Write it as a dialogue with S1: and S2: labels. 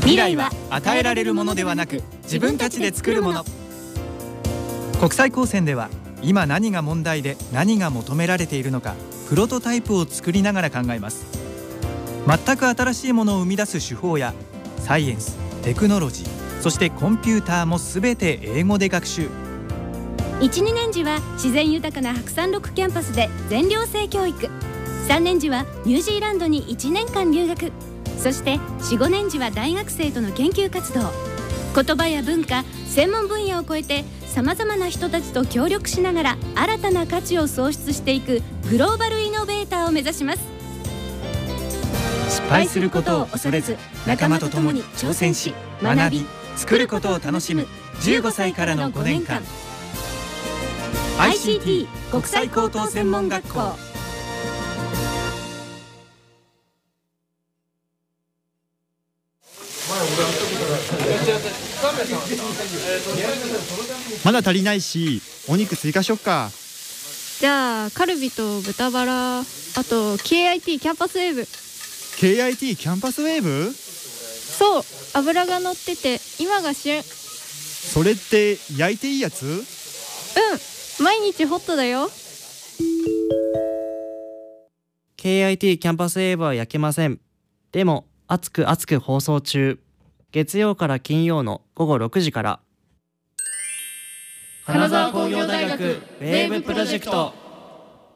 S1: 未来は与えられるものではなく、自分たちで作るもの。国際高専では今何が問題で何が求められているのか、プロトタイプを作りながら考えます。全く新しいものを生み出す手法やサイエンス、テクノロジー、そしてコンピューターもすべて英語で学習。
S2: 1、2年時は自然豊かな白山6キャンパスで全寮制教育。3年時はニュージーランドに1年間留学。そして4、5年時は大学生との研究活動。言葉や文化、専門分野を超えてさまざまな人たちと協力しながら新たな価値を創出していくグローバルイノベーターを目指します。
S1: 失敗することを恐れず、仲間と共に挑戦し、学び、作ることを楽しむ15歳からの5年間。 ICT 国際高等専門学校。
S3: まだ足りないし、お肉追加しよっか。
S4: じゃあカルビと豚バラ、あと KIT キャンパスウェーブ。
S3: KIT キャンパスウェーブ？
S4: そう、脂が乗ってて今が旬。
S3: それって焼いていいやつ？
S4: 毎日ホットだよ。
S5: KIT キャンパスウェーブは焼けません。でも熱く放送中。月曜から金曜の午後6時から。
S6: 金沢工業大学ウェーブプロジェクト。